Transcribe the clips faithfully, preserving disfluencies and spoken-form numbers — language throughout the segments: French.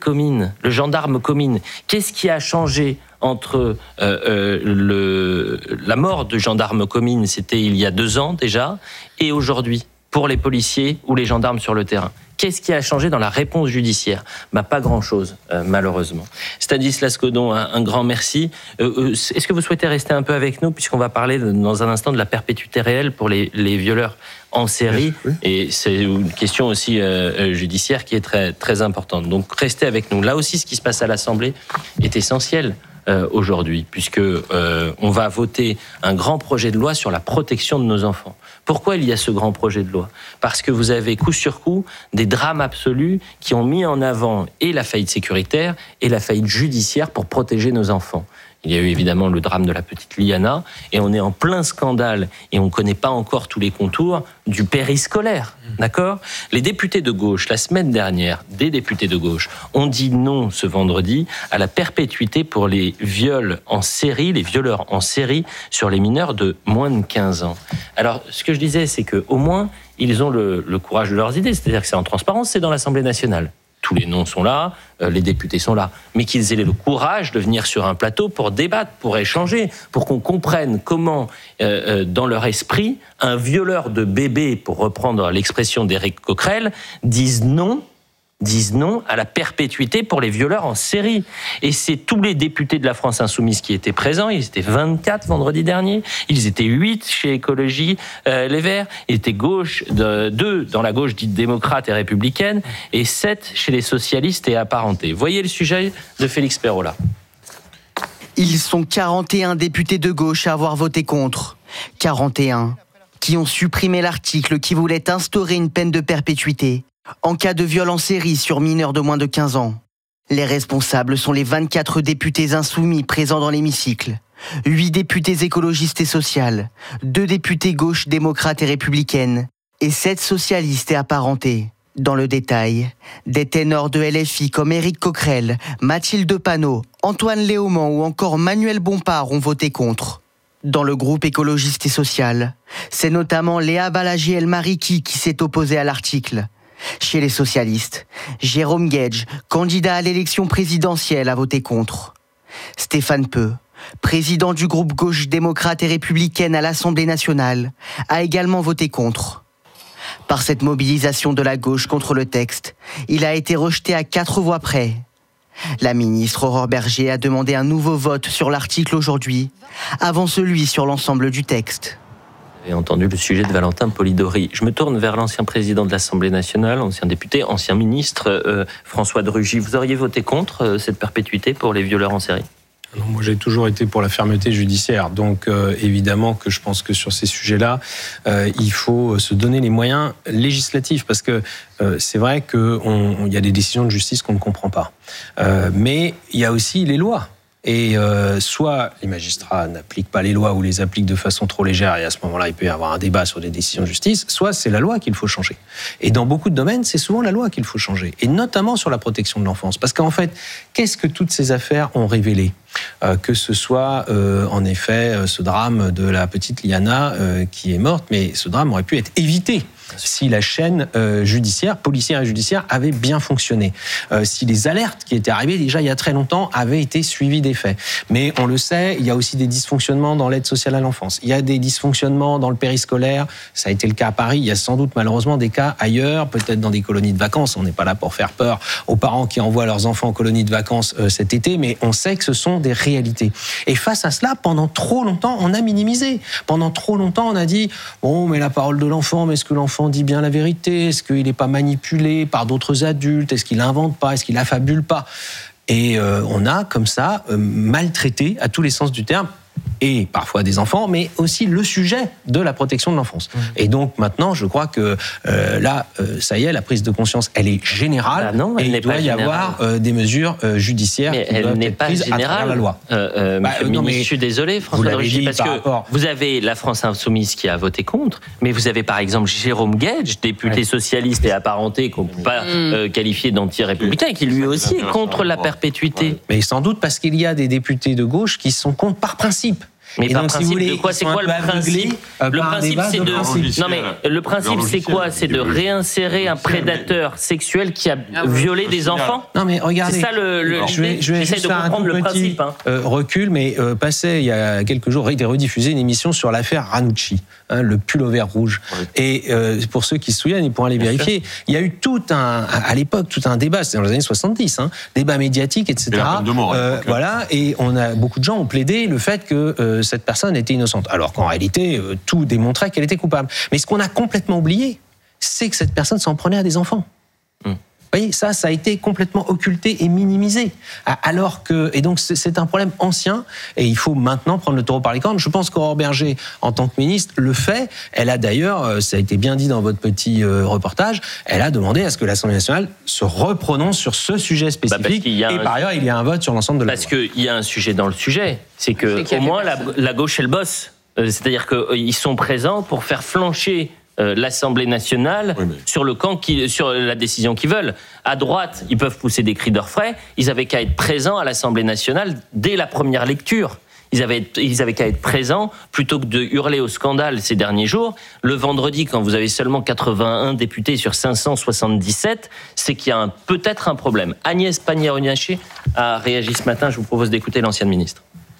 Comines, le gendarme Comines. Qu'est-ce qui a changé entre euh, euh, le, la mort du gendarme Comines, c'était il y a deux ans déjà, et aujourd'hui, pour les policiers ou les gendarmes sur le terrain? Qu'est-ce qui a changé dans la réponse judiciaire? Bah, pas grand-chose, euh, malheureusement. Stanislas Godon, un, un grand merci. Euh, euh, est-ce que vous souhaitez rester un peu avec nous, puisqu'on va parler dans un instant de la perpétuité réelle pour les, les violeurs en série, oui. Et c'est une question aussi euh, judiciaire qui est très, très importante. Donc restez avec nous. Là aussi, ce qui se passe à l'Assemblée est essentiel. Euh, aujourd'hui, puisque euh, on va voter un grand projet de loi sur la protection de nos enfants. Pourquoi il y a ce grand projet de loi? Parce que vous avez coup sur coup des drames absolus qui ont mis en avant et la faillite sécuritaire et la faillite judiciaire pour protéger nos enfants. Il y a eu évidemment le drame de la petite Liana, et on est en plein scandale, et on ne connaît pas encore tous les contours du périscolaire, d'accord? Les députés de gauche, la semaine dernière, des députés de gauche, ont dit non ce vendredi à la perpétuité pour les viols en série, les violeurs en série sur les mineurs de moins de quinze ans. Alors, ce que je disais, c'est qu'au moins, ils ont le, le courage de leurs idées, c'est-à-dire que c'est en transparence, c'est dans l'Assemblée nationale. Tous les noms sont là, euh, les députés sont là, mais qu'ils aient le courage de venir sur un plateau pour débattre, pour échanger, pour qu'on comprenne comment, euh, euh, dans leur esprit, un violeur de bébé, pour reprendre l'expression d'Éric Coquerel, disent non, disent non à la perpétuité pour les violeurs en série. Et c'est tous les députés de la France Insoumise qui étaient présents. Ils étaient vingt-quatre vendredi dernier. Ils étaient huit chez Écologie euh, Les Verts. Ils étaient gauche, de, deux dans la gauche dite démocrate et républicaine, et sept chez les socialistes et apparentés. Voyez le sujet de Félix Perrault là. Ils sont quarante et un députés de gauche à avoir voté contre. quarante et un qui ont supprimé l'article qui voulait instaurer une peine de perpétuité en cas de viol en série sur mineurs de moins de quinze ans. Les responsables sont les vingt-quatre députés insoumis présents dans l'hémicycle, huit députés écologistes et sociales, deux députés gauche démocrates et républicaines, et sept socialistes et apparentés. Dans le détail, des ténors de L F I comme Éric Coquerel, Mathilde Panot, Antoine Léaumont ou encore Manuel Bompard ont voté contre. Dans le groupe écologiste et social, c'est notamment Léa Balagiel-Mariki qui s'est opposée à l'article. Chez les socialistes, Jérôme Guedj, candidat à l'élection présidentielle, a voté contre. Stéphane Peu, président du groupe gauche démocrate et républicaine à l'Assemblée nationale, a également voté contre. Par cette mobilisation de la gauche contre le texte, il a été rejeté à quatre voix près. La ministre Aurore Bergé a demandé un nouveau vote sur l'article aujourd'hui, avant celui sur l'ensemble du texte. Vous avez entendu le sujet de Valentin Polidori. Je me tourne vers l'ancien président de l'Assemblée nationale, ancien député, ancien ministre, euh, François de Rugy. Vous auriez voté contre euh, cette perpétuité pour les violeurs en série? Non, moi, j'ai toujours été pour la fermeté judiciaire. Donc, euh, évidemment que je pense que sur ces sujets-là, euh, il faut se donner les moyens législatifs. Parce que euh, c'est vrai qu'il y a des décisions de justice qu'on ne comprend pas. Euh, mais il y a aussi les lois. Et euh, soit les magistrats n'appliquent pas les lois ou les appliquent de façon trop légère, et à ce moment-là, il peut y avoir un débat sur des décisions de justice, soit c'est la loi qu'il faut changer. Et dans beaucoup de domaines, c'est souvent la loi qu'il faut changer, et notamment sur la protection de l'enfance. Parce qu'en fait, qu'est-ce que toutes ces affaires ont révélé ? Euh, que ce soit euh, en effet euh, ce drame de la petite Liana euh, qui est morte, mais ce drame aurait pu être évité si la chaîne euh, judiciaire, policière et judiciaire avait bien fonctionné, euh, si les alertes qui étaient arrivées déjà il y a très longtemps avaient été suivies des faits. Mais on le sait, il y a aussi des dysfonctionnements dans l'aide sociale à l'enfance, il y a des dysfonctionnements dans le périscolaire, ça a été le cas à Paris, il y a sans doute malheureusement des cas ailleurs, peut-être dans des colonies de vacances, on n'est pas là pour faire peur aux parents qui envoient leurs enfants en colonies de vacances euh, cet été, mais on sait que ce sont des réalités. Et face à cela, pendant trop longtemps, on a minimisé. Pendant trop longtemps, on a dit « Bon, mais la parole de l'enfant, mais est-ce que l'enfant dit bien la vérité? Est-ce qu'il n'est pas manipulé par d'autres adultes? Est-ce qu'il n'invente pas? Est-ce qu'il affabule pas ?» Et euh, on a, comme ça, euh, maltraité, à tous les sens du terme, et parfois des enfants, mais aussi le sujet de la protection de l'enfance. Mmh. Et donc maintenant, je crois que euh, là, euh, ça y est, la prise de conscience, elle est générale, bah non, elle et n'est il doit pas y générale. avoir euh, des mesures euh, judiciaires mais qui elle doivent n'est être pas prises à travers la loi. Euh, euh, bah, monsieur euh, le non, ministre, je suis désolé, François de Rugy, parce que rapport. Vous avez la France Insoumise qui a voté contre, mais vous avez par exemple Jérôme Guedj, député ouais. socialiste et apparenté, qu'on ne peut pas mmh. euh, qualifier d'anti-républicain, qui lui aussi est contre la perpétuité. Mais sans doute parce qu'il y a des députés de gauche qui sont contre par principe. Mais et par donc, principe si vous voulez, de quoi c'est quoi le principe euh, Le principe c'est de principe. non mais le principe c'est quoi C'est de réinsérer un prédateur sexuel qui a violé des enfants. Non mais regardez, c'est ça le. le je vais, je vais j'essaie juste de faire un comprendre tout le petit principe. Hein. euh, recul, mais euh, passé il y a quelques jours, il a été rediffusé une émission sur l'affaire Ranucci, hein, le pullover rouge. Oui. Et euh, pour ceux qui se souviennent, ils pourront aller vérifier. Sûr. Il y a eu tout un, à l'époque, tout un débat, c'était dans les années soixante-dix, hein, débat médiatique, et cetera. Et la peine de mort, euh, donc, voilà, et on a beaucoup de gens ont plaidé le fait que euh, cette personne était innocente, alors qu'en réalité, euh, tout démontrait qu'elle était coupable. Mais ce qu'on a complètement oublié, c'est que cette personne s'en prenait à des enfants. Hum. Vous voyez, ça, ça a été complètement occulté et minimisé. Alors que, et donc, c'est un problème ancien, et il faut maintenant prendre le taureau par les cornes. Je pense qu'Aurore Bergé, en tant que ministre, le fait. Elle a d'ailleurs, ça a été bien dit dans votre petit reportage, elle a demandé à ce que l'Assemblée nationale se reprononce sur ce sujet spécifique. Bah et par ailleurs, il y a un vote sur l'ensemble de la loi. Parce qu'il y a un sujet dans le sujet, c'est que au moins la, la gauche, elle bosse. C'est-à-dire qu'ils sont présents pour faire flancher Euh, l'Assemblée nationale oui, mais... sur le camp qui, sur la décision qu'ils veulent. À droite, ils peuvent pousser des cris d'orfraie. Ils avaient qu'à être présents à l'Assemblée nationale dès la première lecture. Ils avaient, ils avaient qu'à être présents plutôt que de hurler au scandale ces derniers jours. Le vendredi, quand vous avez seulement quatre-vingt-un députés sur cinq cent soixante-dix-sept, c'est qu'il y a un, peut-être un problème. Agnès Pannier-Runacher a réagi ce matin. Je vous propose d'écouter l'ancienne ministre.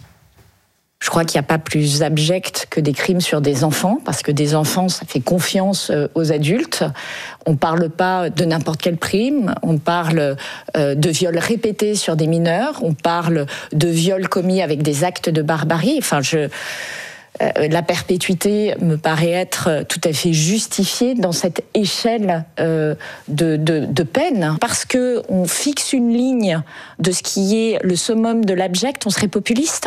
Je crois qu'il n'y a pas plus abject que des crimes sur des enfants, parce que des enfants, ça fait confiance aux adultes. On ne parle pas de n'importe quel crime, on parle de viols répétés sur des mineurs, on parle de viols commis avec des actes de barbarie. Enfin, je... La perpétuité me paraît être tout à fait justifiée dans cette échelle de, de, de peine. Parce qu'on fixe une ligne de ce qui est le summum de l'abject, on serait populiste.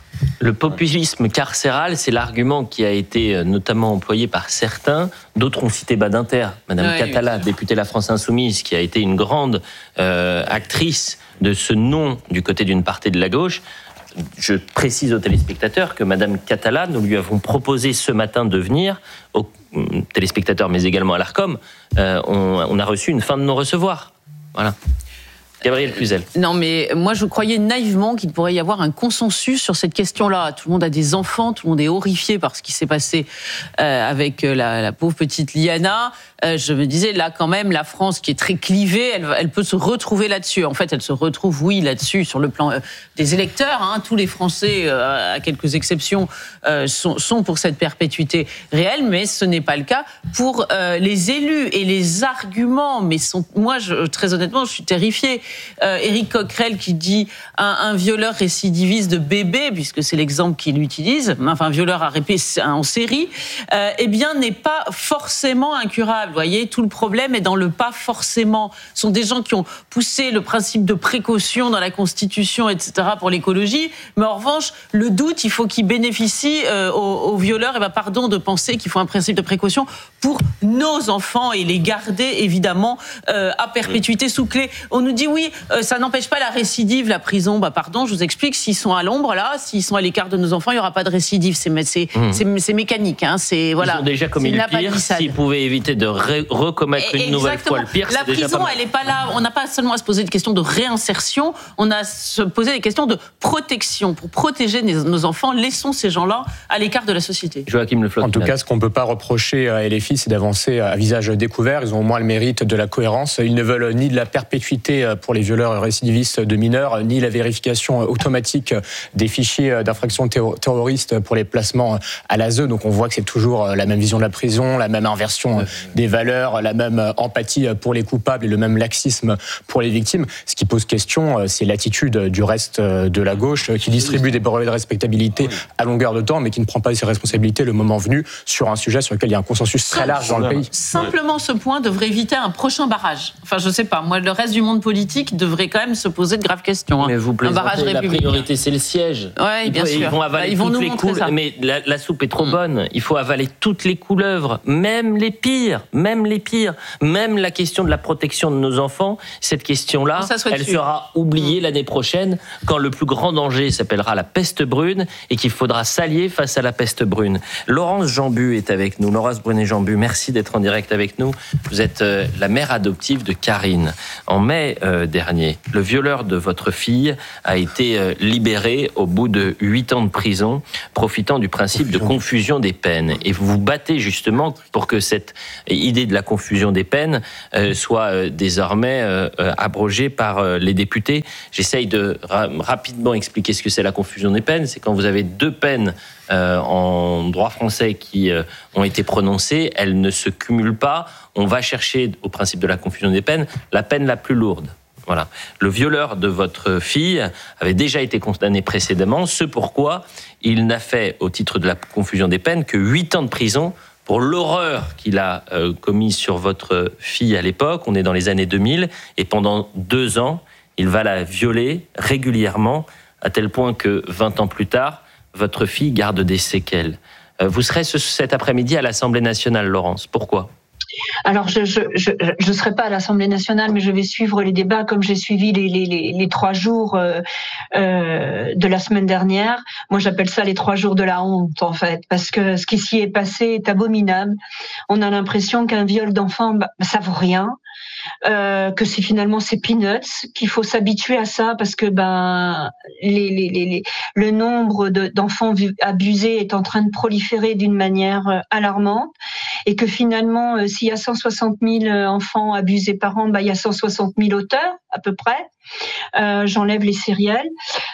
Le populisme carcéral, c'est l'argument qui a été notamment employé par certains. D'autres ont cité Badinter, Madame oui, Catala, oui, députée de la France Insoumise, qui a été une grande euh, actrice de ce nom du côté d'une partie de la gauche. Je précise aux téléspectateurs que Madame Catala, nous lui avons proposé ce matin de venir, aux téléspectateurs mais également à l'Arcom, euh, on, on a reçu une fin de non-recevoir. Voilà. Gabrielle Cluzel. Non, mais moi, je croyais naïvement qu'il pourrait y avoir un consensus sur cette question-là. Tout le monde a des enfants, tout le monde est horrifié par ce qui s'est passé euh, avec la, la pauvre petite Liana. Euh, je me disais, là, quand même, la France, qui est très clivée, elle, elle peut se retrouver là-dessus. En fait, elle se retrouve, oui, là-dessus, sur le plan euh, des électeurs. Hein. Tous les Français, euh, à quelques exceptions, euh, sont, sont pour cette perpétuité réelle, mais ce n'est pas le cas pour euh, les élus. Et les arguments, mais sont, moi, je, très honnêtement, je suis terrifiée. Euh, Éric Coquerel qui dit un, un violeur récidiviste de bébé, puisque c'est l'exemple qu'il utilise, enfin un violeur à répéter en série, euh, eh bien n'est pas forcément incurable. Vous voyez, tout le problème est dans le pas forcément. Ce sont des gens qui ont poussé le principe de précaution dans la Constitution, et cetera pour l'écologie, mais en revanche, le doute, il faut qu'il bénéficie euh, aux, aux violeurs. Et ben pardon de penser qu'il faut un principe de précaution pour nos enfants et les garder évidemment euh, à perpétuité sous clé. On nous dit oui, euh, ça n'empêche pas la récidive, la prison. Bah pardon, je vous explique, s'ils sont à l'ombre là, s'ils sont à l'écart de nos enfants, il n'y aura pas de récidive. C'est, c'est, mmh. c'est, c'est mécanique. Hein, c'est, voilà. Ils ont déjà commis le pire. S'ils pouvaient éviter de ré- recommettre et, une nouvelle fois le pire, la c'est déjà prison, pas mal. Elle n'est pas là. On n'a pas seulement à se poser des questions de réinsertion, on a à se poser des questions de protection. Pour protéger nos enfants, laissons ces gens-là à l'écart de la société. Joachim Le Floch. En tout cas, ce qu'on ne peut pas reprocher à L F I, c'est d'avancer à visage découvert. Ils ont au moins le mérite de la cohérence. Ils ne veulent ni de la perpétuité pour les violeurs récidivistes de mineurs, ni la vérification automatique des fichiers d'infractions terroristes pour les placements à l'A S E. Donc on voit que c'est toujours la même vision de la prison, la même inversion des valeurs, la même empathie pour les coupables et le même laxisme pour les victimes. Ce qui pose question, c'est l'attitude du reste de la gauche qui distribue des brevets de respectabilité à longueur de temps, mais qui ne prend pas ses responsabilités le moment venu sur un sujet sur lequel il y a un consensus très large dans le pays. Simplement, ce point devrait éviter un prochain barrage. Enfin, je sais pas. Moi, le reste du monde politique devrait quand même se poser de graves questions. Hein. Mais vous plaisantez, la priorité, c'est le siège. Oui, bien sûr. Ils vont avaler bah, ils vont toutes les couleuvres. Mais la, la soupe est trop mmh. bonne. Il faut avaler toutes les couleuvres, même les pires, même les pires. Même la question de la protection de nos enfants, cette question-là, elle dessus. sera oubliée mmh. l'année prochaine, quand le plus grand danger s'appellera la peste brune et qu'il faudra s'allier face à la peste brune. Laurence Jambu est avec nous. Laurence Brunet-Jambu, merci d'être en direct avec nous. Vous êtes euh, la mère adoptive de Karine. En mai dernier. Le violeur de votre fille a été libéré au bout de huit ans de prison, profitant du principe de confusion des peines. Et vous vous battez justement pour que cette idée de la confusion des peines soit désormais abrogée par les députés. J'essaye de ra- rapidement expliquer ce que c'est la confusion des peines. C'est quand vous avez deux peines Euh, en droit français qui euh, ont été prononcées, elles ne se cumulent pas. On va chercher, au principe de la confusion des peines, la peine la plus lourde. Voilà. Le violeur de votre fille avait déjà été condamné précédemment, ce pourquoi il n'a fait, au titre de la confusion des peines, que huit ans de prison pour l'horreur qu'il a euh, commise sur votre fille à l'époque. On est dans les années deux mille, et pendant deux ans, il va la violer régulièrement, à tel point que vingt ans plus tard, votre fille garde des séquelles. Vous serez ce, cet après-midi à l'Assemblée nationale, Laurence. Pourquoi ? Alors, je je je je serai pas à l'Assemblée nationale, mais je vais suivre les débats comme j'ai suivi les les les, les trois jours euh, euh, de la semaine dernière. Moi, j'appelle ça les trois jours de la honte, en fait, parce que ce qui s'y est passé est abominable. On a l'impression qu'un viol d'enfant, bah, ça vaut rien. Euh, que c'est finalement c'est peanuts, qu'il faut s'habituer à ça parce que ben les, les, les, les, le nombre de, d'enfants abusés est en train de proliférer d'une manière alarmante et que finalement euh, s'il y a cent soixante mille enfants abusés par an, ben, il y a cent soixante mille auteurs à peu près. Euh, j'enlève les sériels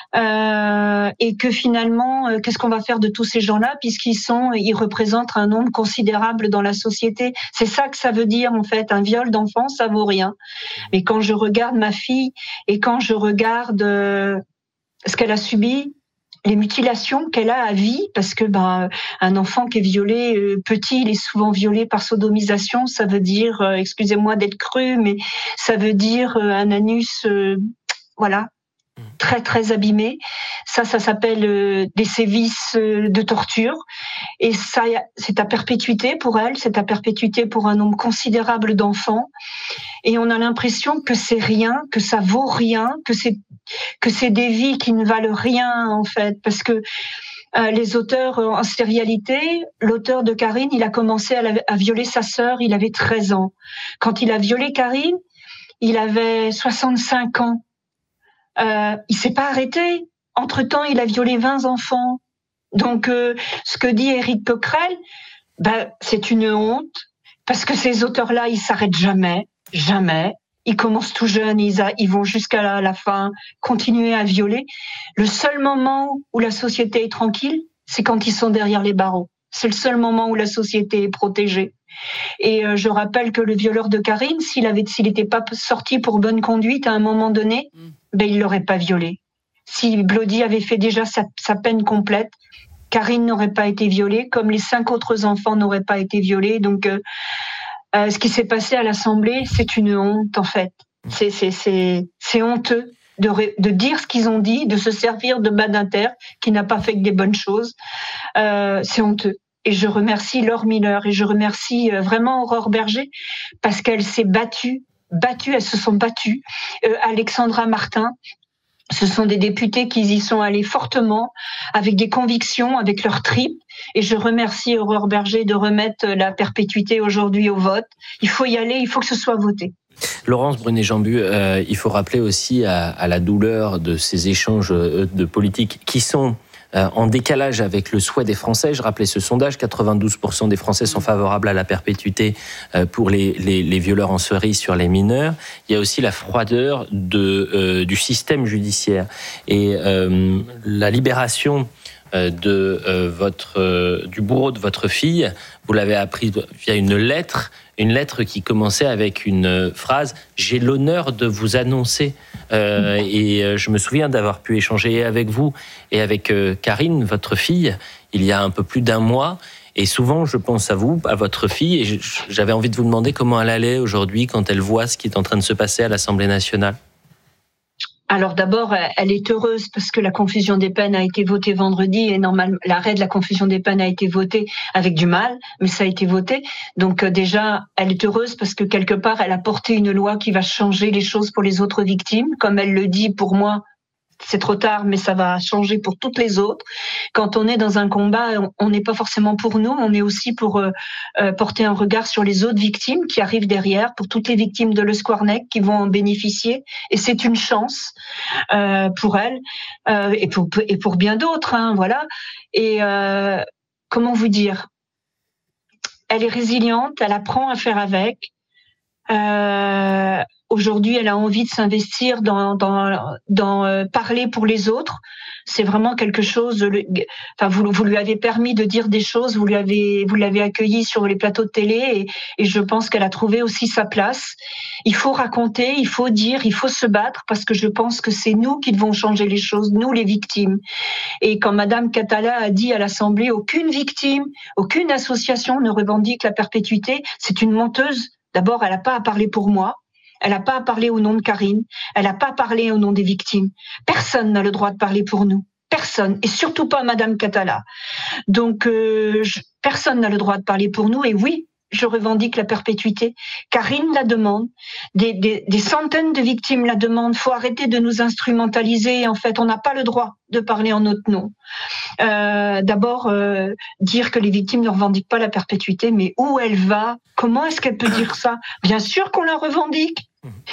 euh, et que finalement euh, qu'est-ce qu'on va faire de tous ces gens-là puisqu'ils sont ils représentent un nombre considérable dans la société. C'est ça que ça veut dire en fait, un viol d'enfant ça vaut rien. Mais quand je regarde ma fille et quand je regarde euh, ce qu'elle a subi, les mutilations qu'elle a à vie, parce que ben un enfant qui est violé euh, petit, il est souvent violé par sodomisation. Ça veut dire, euh, excusez-moi d'être cru, mais ça veut dire euh, un anus, euh, voilà, très très abîmé. Ça, ça s'appelle euh, des sévices euh, de torture. Et ça, c'est à perpétuité pour elle, c'est à perpétuité pour un nombre considérable d'enfants. Et on a l'impression que c'est rien, que ça vaut rien, que c'est que c'est des vies qui ne valent rien en fait, parce que euh, les auteurs en sérialité, l'auteur de Karine, il a commencé à, la, à violer sa sœur, il avait treize ans. Quand il a violé Karine, il avait soixante-cinq ans. Euh, il s'est pas arrêté. Entre-temps, il a violé vingt enfants. Donc, euh, ce que dit Éric Coquerel, ben, c'est une honte, parce que ces auteurs-là, ils s'arrêtent jamais, jamais. Ils commencent tout jeunes, ils, a, ils vont jusqu'à la, la fin, continuer à violer. Le seul moment où la société est tranquille, c'est quand ils sont derrière les barreaux. C'est le seul moment où la société est protégée. Et euh, je rappelle que le violeur de Karine, s'il avait, s'il n'était pas sorti pour bonne conduite à un moment donné, mmh. ben il l'aurait pas violé. Si Blody avait fait déjà sa, sa peine complète, Karine n'aurait pas été violée, comme les cinq autres enfants n'auraient pas été violés. Donc, euh, euh, ce qui s'est passé à l'Assemblée, c'est une honte en fait. C'est, c'est, c'est, c'est honteux de, de dire ce qu'ils ont dit, de se servir de Badinter qui n'a pas fait que des bonnes choses. Euh, c'est honteux. Et je remercie Laure Miller et je remercie vraiment Aurore Berger parce qu'elle s'est battue, battue, elles se sont battues. Euh, Alexandra Martin, ce sont des députés qui y sont allés fortement, avec des convictions, avec leurs tripes. Et je remercie Aurore Berger de remettre la perpétuité aujourd'hui au vote. Il faut y aller, il faut que ce soit voté. Laurence Brunet-Jambu, euh, il faut rappeler aussi à, à la douleur de ces échanges de politique qui sont en décalage avec le souhait des Français. Je rappelais ce sondage, quatre-vingt-douze pour cent des Français sont favorables à la perpétuité pour les, les, les violeurs en cerise sur les mineurs. Il y a aussi la froideur de, euh, du système judiciaire. Et euh, la libération de euh, votre, euh, du bourreau de votre fille, vous l'avez appris via une lettre, une lettre qui commençait avec une phrase « J'ai l'honneur de vous annoncer euh, ». Et euh, je me souviens d'avoir pu échanger avec vous et avec euh, Karine, votre fille, il y a un peu plus d'un mois. Et souvent, je pense à vous, à votre fille, et j'avais envie de vous demander comment elle allait aujourd'hui quand elle voit ce qui est en train de se passer à l'Assemblée nationale. Alors d'abord, elle est heureuse parce que la confusion des peines a été votée vendredi et normalement l'arrêt de la confusion des peines a été voté avec du mal, mais ça a été voté. Donc déjà, elle est heureuse parce que quelque part, elle a porté une loi qui va changer les choses pour les autres victimes. Comme elle le dit, pour moi, c'est trop tard, mais ça va changer pour toutes les autres. Quand on est dans un combat, on n'est pas forcément pour nous, on est aussi pour euh, euh, porter un regard sur les autres victimes qui arrivent derrière, pour toutes les victimes de l'Euscoirnec qui vont en bénéficier. Et c'est une chance euh, pour elles euh, et, pour, et pour bien d'autres. Hein, voilà. Et euh, comment vous dire ? Elle est résiliente, elle apprend à faire avec. Euh, aujourd'hui, elle a envie de s'investir dans, dans, dans euh, parler pour les autres. C'est vraiment quelque chose. Le, enfin, vous, vous lui avez permis de dire des choses. Vous lui avez, vous l'avez accueillie sur les plateaux de télé, et, et je pense qu'elle a trouvé aussi sa place. Il faut raconter, il faut dire, il faut se battre, parce que je pense que c'est nous qui devons changer les choses, nous les victimes. Et quand Madame Catala a dit à l'Assemblée, aucune victime, aucune association ne revendique la perpétuité, c'est une menteuse. D'abord, elle n'a pas à parler pour moi, elle n'a pas à parler au nom de Karine, elle n'a pas à parler au nom des victimes. Personne n'a le droit de parler pour nous, personne, et surtout pas Madame Catala. Donc, euh, je, personne n'a le droit de parler pour nous, et oui, je revendique la perpétuité. Karine la demande, des, des, des centaines de victimes la demandent. Faut arrêter de nous instrumentaliser. En fait, on n'a pas le droit de parler en notre nom. Euh, d'abord, euh, dire que les victimes ne revendiquent pas la perpétuité, mais où elle va ? Comment est-ce qu'elle peut dire ça ? Bien sûr qu'on la revendique.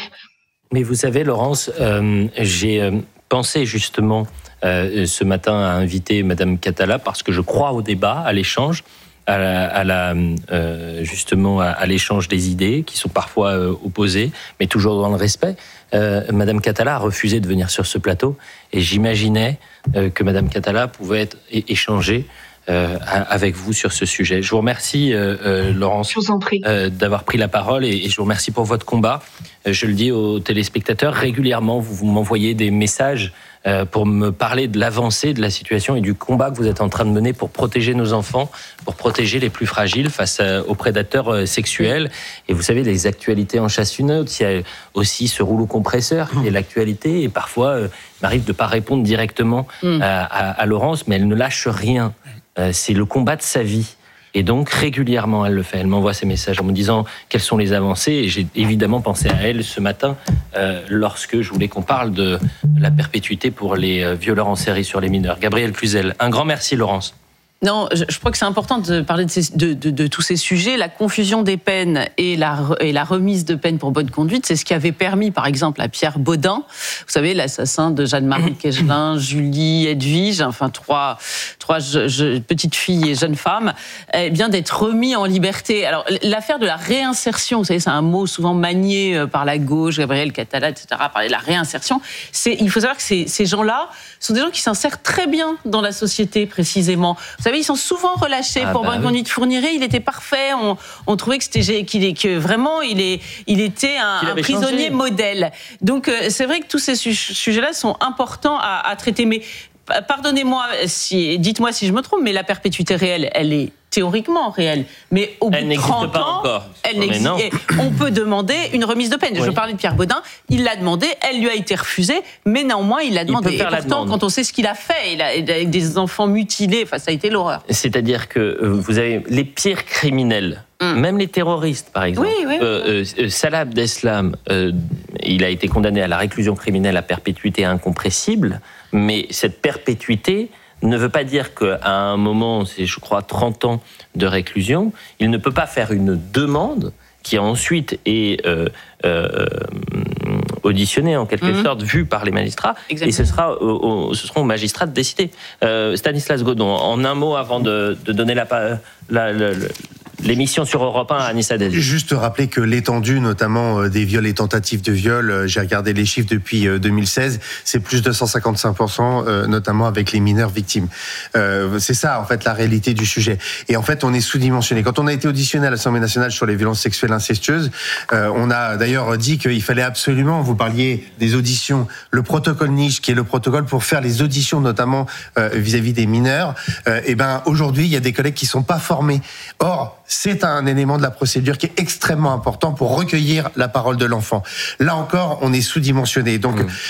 Mais vous savez, Laurence, euh, j'ai euh, pensé justement euh, ce matin à inviter Madame Catala parce que je crois au débat, à l'échange. À la, à la, euh, justement à, à l'échange des idées qui sont parfois euh, opposées, mais toujours dans le respect. Euh, Madame Catala a refusé de venir sur ce plateau, et j'imaginais euh, que Madame Catala pouvait être é- échanger euh, avec vous sur ce sujet. Je vous remercie, euh, euh, Laurence, je vous en prie. Euh, d'avoir pris la parole, et, et je vous remercie pour votre combat. Euh, je le dis aux téléspectateurs, régulièrement, vous, vous m'envoyez des messages euh, pour me parler de l'avancée de la situation et du combat que vous êtes en train de mener pour protéger nos enfants, pour protéger les plus fragiles face à, aux prédateurs euh, sexuels. Et vous savez, les actualités en chassent une autre. Il y a aussi ce rouleau compresseur qui est l'actualité, et parfois, euh, il m'arrive de ne pas répondre directement mmh. à, à, à Laurence, mais elle ne lâche rien. Euh, c'est le combat de sa vie. Et donc, régulièrement, elle le fait. Elle m'envoie ces messages en me disant quelles sont les avancées. Et j'ai évidemment pensé à elle ce matin euh, lorsque je voulais qu'on parle de la perpétuité pour les euh, violeurs en série sur les mineurs. Gabrielle Cluzel, un grand merci, Laurence. Non, je, je crois que c'est important de parler de, ces, de, de, de tous ces sujets. La confusion des peines et la, et la remise de peine pour bonne conduite, c'est ce qui avait permis, par exemple, à Pierre Baudin, vous savez, l'assassin de Jeanne-Marie Kegelin, Julie, Edwige, enfin trois, trois je, je, petites filles et jeunes femmes, eh bien d'être remis en liberté. Alors, l'affaire de la réinsertion, vous savez, c'est un mot souvent manié par la gauche, Gabrielle Catala, et cetera, parler de la réinsertion. C'est, il faut savoir que ces, ces gens-là sont des gens qui s'insèrent très bien dans la société, précisément. Vous savez, ils sont souvent relâchés ah pour bah bonne oui. conduite. Fourniret, il était parfait. On, on trouvait que c'était qu'il est que vraiment il est il était un, un prisonnier changé. modèle. Donc c'est vrai que tous ces sujets-là sont importants à, à traiter. Mais pardonnez-moi si, dites-moi si je me trompe, mais la perpétuité réelle, elle est théoriquement réelle, mais au bout elle de trente pas ans, encore. elle n'existe. On peut demander une remise de peine. Oui. Je parlais de Pierre Baudin, il l'a demandé, elle lui a été refusée, mais néanmoins il l'a demandé. Il peut faire et pourtant, quand on sait ce qu'il a fait, il a, il a des enfants mutilés, enfin ça a été l'horreur. C'est-à-dire que vous avez les pires criminels. Hum. Même les terroristes, par exemple. Oui, oui, oui. Euh, euh, Salah Abdeslam, euh, il a été condamné à la réclusion criminelle à perpétuité incompressible, mais cette perpétuité ne veut pas dire qu'à un moment, c'est je crois trente ans de réclusion, il ne peut pas faire une demande qui ensuite est euh, euh, auditionnée en quelque mmh. sorte, vue par les magistrats, exactement. Et ce sera au, au, ce seront aux magistrats de décider. Euh, Stanislas Godon, en un mot avant de, de donner la, la, la, la l'émission sur Europe un à Anissa Desi. Juste rappeler que l'étendue, notamment des viols et tentatives de viol, j'ai regardé les chiffres depuis deux mille seize, c'est plus de cent cinquante-cinq pour cent, notamment avec les mineurs victimes. Euh, c'est ça, en fait, la réalité du sujet. Et en fait, on est sous-dimensionné. Quand on a été auditionné à l'Assemblée nationale sur les violences sexuelles incestueuses, euh, on a d'ailleurs dit qu'il fallait absolument, vous parliez des auditions, le protocole niche, qui est le protocole pour faire les auditions, notamment euh, vis-à-vis des mineurs. Euh, et ben, aujourd'hui, il y a des collègues qui sont pas formés. Or, c'est un élément de la procédure qui est extrêmement important pour recueillir la parole de l'enfant. Là encore, on est sous-dimensionné. Donc, mmh.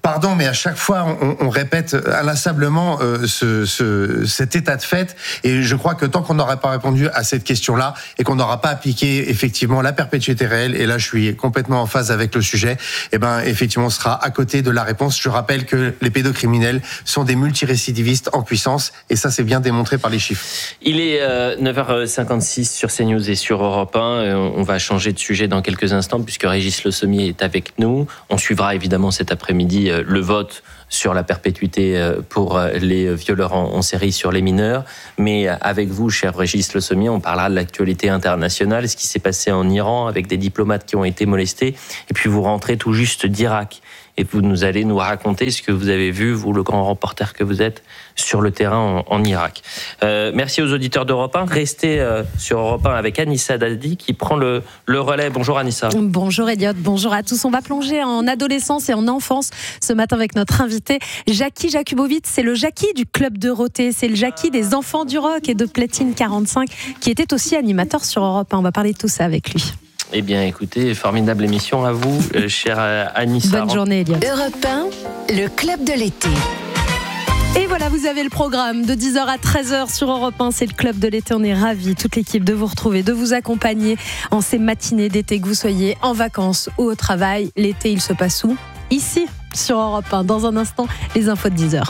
pardon, mais à chaque fois, on, on répète inlassablement euh, ce, ce, cet état de fait. Et je crois que tant qu'on n'aura pas répondu à cette question-là et qu'on n'aura pas appliqué effectivement la perpétuité réelle, et là je suis complètement en phase avec le sujet, eh ben effectivement on sera à côté de la réponse. Je rappelle que les pédocriminels sont des multirécidivistes en puissance, et ça c'est bien démontré par les chiffres. Il est euh, neuf heures cinquante-six sur CNews et sur Europe un. On va changer de sujet dans quelques instants puisque Régis Le Sommier est avec nous. On suivra évidemment cet après-midi euh, le vote sur la perpétuité euh, pour euh, les violeurs en, en série sur les mineurs. Mais euh, avec vous, cher Régis Le Sommier, on parlera de l'actualité internationale, ce qui s'est passé en Iran avec des diplomates qui ont été molestés. Et puis vous rentrez tout juste d'Irak. Et vous nous allez nous raconter ce que vous avez vu, vous, le grand reporter que vous êtes, sur le terrain en, en Irak. Euh, merci aux auditeurs d'Europe un. Restez euh, sur Europe un avec Anissa Dadi qui prend le, le relais. Bonjour Anissa. Bonjour Elliot, bonjour à tous. On va plonger en adolescence et en enfance ce matin avec notre invité Jackie Jakubowicz. C'est le Jackie du Club Dorothée, c'est le Jackie des enfants du rock et de Platine quarante-cinq qui était aussi animateur sur Europe un. On va parler de tout ça avec lui. Eh bien, écoutez, formidable émission à vous, euh, chère Anissa. Bonne journée, Elliot. Europe un, le club de l'été. Et voilà, vous avez le programme de dix heures à treize heures sur Europe un. C'est le club de l'été. On est ravis, toute l'équipe, de vous retrouver, de vous accompagner en ces matinées d'été, que vous soyez en vacances ou au travail. L'été, il se passe où ? Ici, sur Europe un. Dans un instant, les infos de dix heures.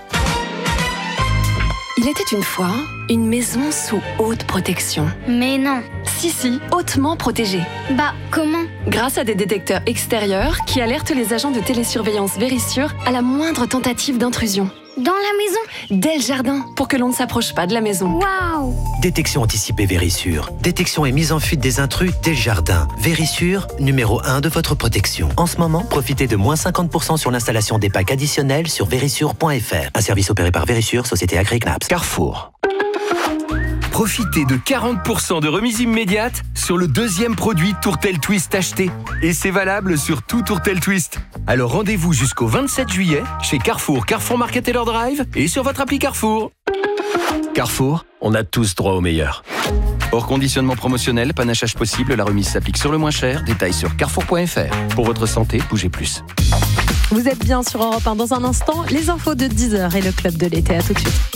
Il était une fois une maison sous haute protection. Mais non. Si, si, hautement protégée. Bah, comment ? Grâce à des détecteurs extérieurs qui alertent les agents de télésurveillance Verisure à la moindre tentative d'intrusion. Dans la maison ? Dès le jardin, pour que l'on ne s'approche pas de la maison. Waouh ! Détection anticipée Verisure. Détection et mise en fuite des intrus dès le jardin. Verisure, numéro un de votre protection. En ce moment, profitez de moins cinquante pour cent sur l'installation des packs additionnels sur verisure point f r. Un service opéré par Verisure, société agréée C N A P S. Carrefour. Profitez de quarante pour cent de remise immédiate sur le deuxième produit Tourtel Twist acheté. Et c'est valable sur tout Tourtel Twist. Alors rendez-vous jusqu'au vingt-sept juillet chez Carrefour, Carrefour Market Taylor Drive et sur votre appli Carrefour. Carrefour, on a tous droit au meilleur. Hors conditionnement promotionnel, panachage possible, la remise s'applique sur le moins cher. Détails sur carrefour point f r. Pour votre santé, bougez plus. Vous êtes bien sur Europe un. Dans un instant, les infos de dix heures et le club de l'été. À tout de suite.